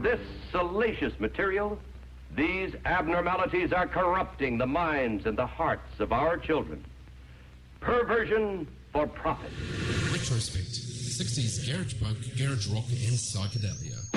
this salacious material, these abnormalities are corrupting the minds and the hearts of our children. Perversion for profit. Retrospect. 60s garage punk, garage rock, and psychedelia.